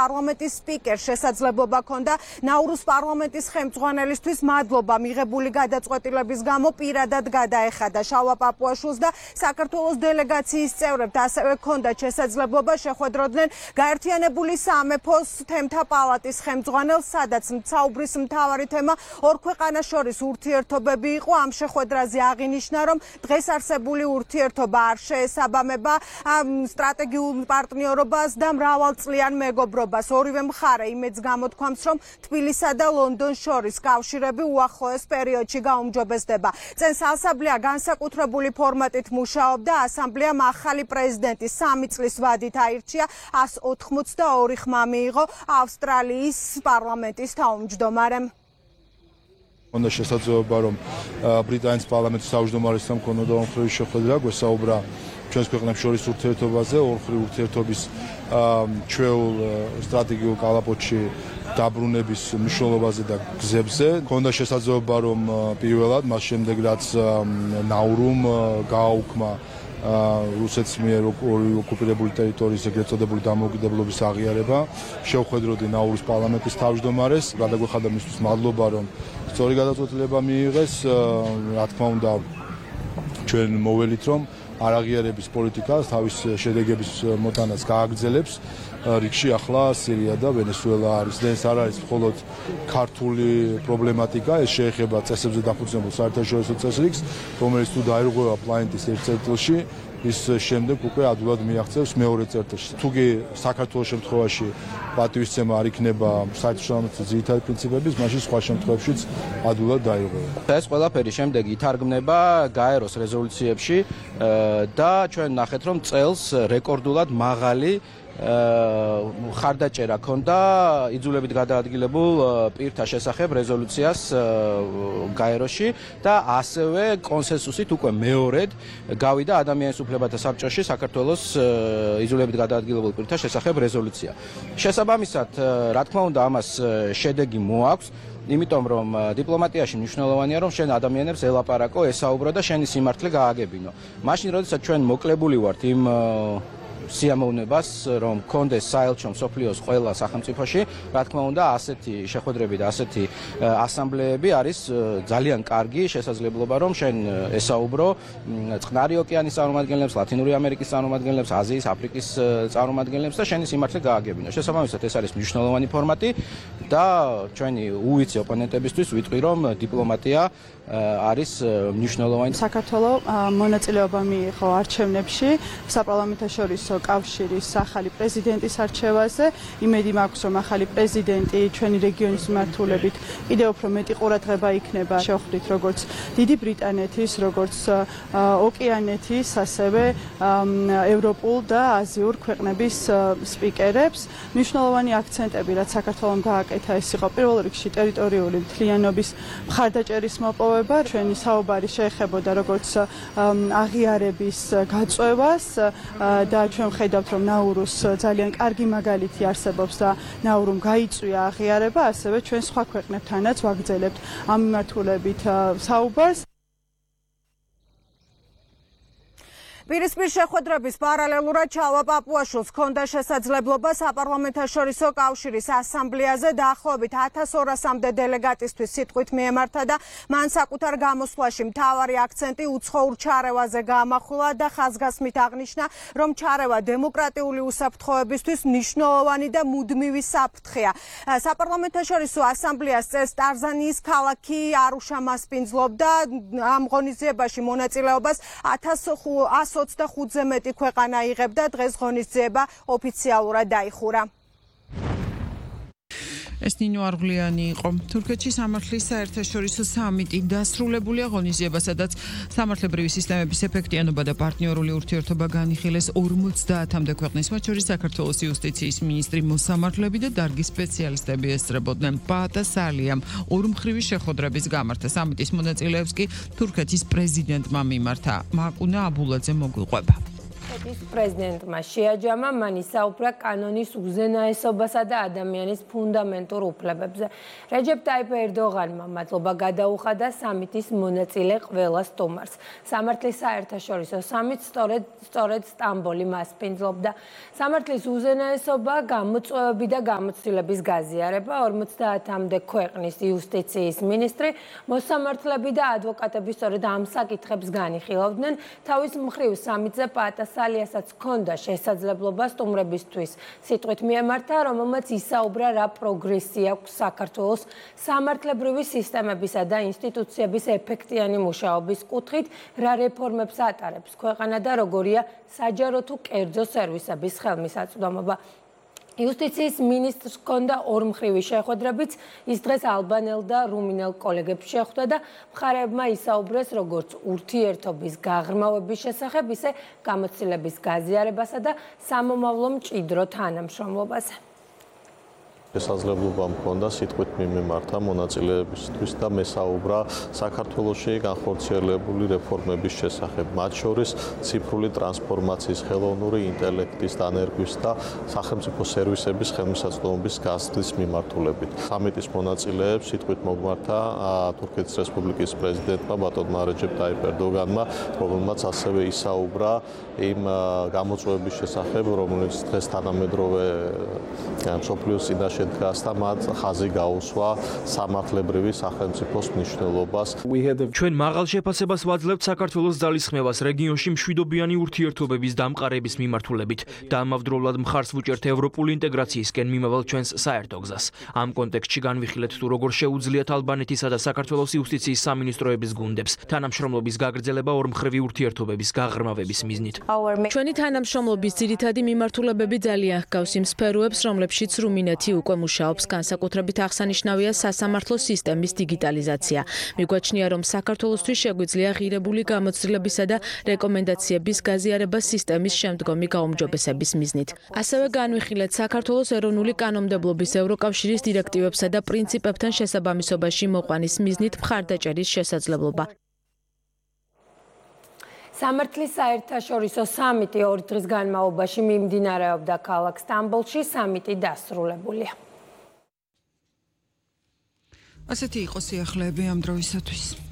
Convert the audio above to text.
პარლამენტის სპიკერს შესაძლებლობა ჰქონდა ნაურუს პარლამენტის ხელმძღვანელისთვის მადლობა მიღებული გადაწყვეტილების გამო პირადად გადაეხადა შალვა პაპუაშვილს და საქართველოს დელეგაციის წევრებთ ასევე ჰქონდა შესაძლებლობა შეხვედროდნენ გაერთიანებული სამეფოს თემთა პალატის ხელმძღვანელს, სადაც საუბრის მთავარი თემა ორ ქვეყანას შორის ურთიერთობები იყო. ამ შეხვედრაზე აღინიშნა, რომ დღეს არსებული ურთიერთობა არ შეესაბამება სტრატეგიულ პარტნიორობას და მრავალწლიან მეგობრობას. ორივე მხარე იმედს გამოთქვამს, რომ თბილისსა და ლონდონს შორის კავშირები უახლოეს პერიოდში გაუმჯობესდება. წელს ასამბლეა განსაკუთრებული ფორმატით მუშაობდა. ასამბლეამ ახალი პრეზიდენტი 3 წლის ვადით აირჩია. 182 ხმა მიიღო ავსტრალიის პარლამენტის თავმჯდომარემ. Onda შესაძლებლობა რომ ბრიტანეთის პარლამენტის თავმჯდომარესთან მქონოდა ორმხრივი შეხვედრა, გვესაუბრა ჩვენს ქვეყნებს შორის ურთიერთობაზე, ორმხრივი ურთიერთობის ჩვეულ სტრატეგიულ კალაპოტში დაბრუნების მნიშვნელობაზე და გზებზე. მქონდა შესაძლებლობა რომ პირველად მას შემდეგ რაც ნაურუმ გააუქმა რუსეთის მიერ ოკუპირებული ტერიტორიის ეგრეთ წოდებული დამოუკიდებლობის აღიარება, შევხვედროდი ნაურუს პარლამენტის თავმჯდომარეს, გადაგვეხადა მისთვის მადლობა რომ სწორი გადაწყვეტილება მიიღეს. რა თქმა უნდა ჩვენ მოველით რომ არაღიარების პოლიტიკა თავის შედეგების მოტანას გააგრძელებს. რიგში ახლა სირია და ვენესუელა არის და ეს არ არის მხოლოდ ქართული პრობლემატიკა, ეს შეეხება წესებზე დაფუძნებულ საერთაშორისო წესრიგს, რომელიც თუ დაირღვევა პლანეტის ერთ წერტილში, ის შემდეგ უკვე ადვილად მიაღწევს მეორე წერტილში. თუკი საქართველოს შემთხვევაში პატივისცემა არ იქნება საერთაშორისო ძირითადი პრინციპების, მაშინ სხვა შემთხვევებშიც ადვილად დაირღვევა. ეს ყველაფერი შემდეგ ითარგმნება გაეროს რეზოლუციებში და ჩვენ ნახეთ რომ წელს რეკორდულად მაღალი ხარდაჭერა ქონდა იძულებით გადაადგილებულ პირთა შესახებ რეზოლუციას გაეროში და ასევე კონსენსუსით უკვე მეორედ გავიდა ადამიანის უფლებათა საბჭოში საქართველოს იძულებით გადაადგილებულ პირთა შესახებ რეზოლუცია. შესაბამისად, რა თქმა უნდა, ამას შედეგი მოაქვს. იმიტომ რომ დიპლომატიაში მნიშვნელოვანია რომ შენ ადამიანებს ელაპარაკო, ესაუბრო და შენი სიმართლე გააგებინო. მაშინ როდესაც ჩვენ მოკლებული ვართ იმ სიამოვნებას რომ კონდეს საელჩო მსოფლიოს ყველა სახელმწიფოში, რა თქმა უნდა, ასეთი შეხვედრები და ასეთი ასამბლეები არის ძალიან კარგი შესაძლებლობა რომ შენ ესაუბრო წყნარი ოკეანის წარმომადგენლებს, ლათინური ამერიკის წარმომადგენლებს, აზიის, აფრიკის წარმომადგენლებს და შენი სიმართლე გააგებინო. შესაბამისად, ეს არის მნიშვნელოვანი ფორმატი და ჩვენი უვიცი ოპონენტებისთვის ვიტყვი რომ დიპლომატია არის მნიშვნელოვანი. საქართველოს მონაწილეობა მიიღო არჩევნებში საპარლამენტაშორისო კავშირის ახალი პრეზიდენტის არჩევაზე. იმედი მაქვს რომ ახალი პრეზიდენტი ჩვენი რეგიონის მიმართულებით კიდევ უფრო მეტი ყურადღება იქნება შევხვდით როგორც დიდი ბრიტანეთის, როგორც ოკეანეთის, ასევე ევროპულ და აზიურ ქვეყნების სპიკერებს. მნიშვნელოვანი აქცენტები რაც საქართველოს გააკეთა ეს იყო პირველ რიგში ტერიტორიული მთლიანობის მხარდაჭერის მოპოვება. ჩვენი საუბარი შეეხებოდა როგორც აღიარების გაწევას და ჩვენ ხედავთ რომ ნაურუს ძალიან კარგი მაგალითი არსებობს და ნაურუმ გაიწვია აღიარება, ასევე ჩვენ სხვა ქვეყნებთანაც ვაგრძელებთ ამ მიმართულებით საუბარს. პირისპირ შეხვედრების პარალელურად შალვა პაპუაშვილს ჰქონდა შესაძლებლობა საპარლამენტაშორისო კავშირის ასამბლეაზე დაახლოებით 1200-მდე დელეგატისთვის სიტყვით მიემართა და მან საკუთარ გამოსვლაში მთავარი აქცენტი უცხოურ ჩარევაზე გაამახვილა და ხაზგასმით აღნიშნა, რომ ჩარევა დემოკრატიული უსაფრთხოებისთვის მნიშვნელოვანი და მუდმივი საფრთხეა. საპარლამენტაშორისო ასამბლეას წელს ტარზანიის ქალაქი არუშა მასპინძლობდა ამ ღონისძიებაში მონაწილეობას 125-ზე მეტი ქვეყანა იღებდა. დღეს ღონისძიება ოფიციალურად დაიხურა. ეს ნინო არღლიანი იყო. თურქეთში სამართლის საერთაშორისო სამიტი დასრულებულია ღონისძიება, სადაც სამართლებრივი სისტემების ეფექტიანობა და პარტნიორული ურთიერთობა განიხილეს 50-მდე ქვეყნის, მათ შორის საქართველოს იუსტიციის მინისტრი, მოსამართლეები და დარგის სპეციალისტები ესწრებოდნენ. პაატა სალიამ ორმხრივი შეხვედრების გამართა. სამიტის მონაწილეებს კი თურქეთის პრეზიდენტმა მიმართა. მაკუნა აბულაძე მოგვიყვება. ეს პრეზიდენტმა შეაჯამა, მან ისაუბრა კანონის უზენაესობასა და ადამიანის ფუნდამენტურ უფლებებზე. რეჯეპ ტაიპ ერდოღანმა მადლობა გადაუხადა სამიტის მონაწილე ყველა სტუმარს. სამართლის საერთაშორისო სამიტს სწორედ სტამბოლი მასპინძლობდა. სამართლის უზენაესობა, გამოწვევები და გამოცდილების გაზიარება 50-მდე ქვეყნის იუსტიციის მინისტრი, მოსამართლეები და ადვოკატები სწორედ ამ საკითხებს განიხილავდნენ. თავის მხრივ სამიტზე პატასალიასაც ჰქონდა შესაძლებლობა სტუმრებისთვის სიტყვით მიემართა, რომელმაც ისაუბრა რა პროგრესი აქვს საქართველოს სამართლებრივი სისტემებისა და ინსტიტუციების ეფექტიანი მუშაობის კუთხით, რა რეფორმებს ატარებს ქვეყანა და როგორია საჯარო თუ კერძო სერვისების ხელმისაწვდომობა. იუსტიციის მინისტრს ჰქონდა ორმხრივი შეხვედრებიც, ის დღეს ალბანელ და რუმინელ კოლეგებს შეხვდა და მხარეებმა ისაუბრეს როგორც ურთიერთობის გაღრმავების შესახებ, ისე გამოცდილების გაზიარებასა და სამომავლო მჭიდრო თანამშრომლობაზე. შესაძლებლობა მქონდა სიტყვით მიმართა მონაწილეებისთვის და მესაუბრა საქართველოში განხორციელებული რეფორმების შესახებ, მათ შორის ციფრული ტრანსფორმაციის, ხელოვნური ინტელექტის დანერგვის და სახელმწიფო სერვისების ხელმისაწვდომობის გაზრდის მიმართულებით. სამიტის მონაწილეებს სიტყვით მომართა თურქეთის რესპუბლიკის პრეზიდენტმა ბატონმა რეჯეპ ტაიპ ერდოგანმა, რომელმაც ასევე ისაუბრა იმ გამოწვევების შესახებ, რომელიც დღეს თანამედროვე მსოფლიოს წინაშე დგას და მათ ხაზი გაუსვა სამართლებრივი სახელმწიფოს მნიშვნელობას. ჩვენ მაღალ შეფასებას ვაძლევთ საქართველოს ძალისხმევას რეგიონში მშვიდობიანი ურთიერთობების დამყარების მიმართულებით და ამავდროულად მხარს ვუჭერთ ევროპული ინტეგრაციისკენ მიმავალ ჩვენს საერთო გზას. ამ კონტექსტში განვიხილეთ თუ როგორ შეუძლიათ ალბანეთისა და საქართველოს იუსტიციის სამინისტროების გუნდებს თანამშრომლობის გაგრძელება ორმხრივი ურთიერთობების გაღრმავების მიზნით. ჩვენი თანამშრომლობის ძირითადი მიმართულებები ძალიან ჰგავს იმ სფეროებს, რომლებშიც რუმინეთი უკვე მუშაობს, განსაკუთრებით აღსანიშნავია სასამართლო სისტემის დიგიტალიზაცია. მიგვაჩნია, რომ საქართველოსთვის შეგვიძლია ღირებული გამოცდილებისა და რეკომენდაციების გაზიარება სისტემის შემდგომი გაუმჯობესების მიზნით. ასევე განვიხილეთ საქართველოს ეროვნული კანონმდებლობის ევროკავშირის დირექტივებსა და პრინციპებთან შესაბამისობაში მოყვანის მიზნით მხარდაჭერის შესაძლებლობა. სამართლის საერთაშორისო სამიტი 2 დღის განმავლობაში მიმდინარეობდა ქალაქ სტამბოლში, სამიტი დასრულებულია. ასეთი იყო სიახლეები ამ დროისათვის.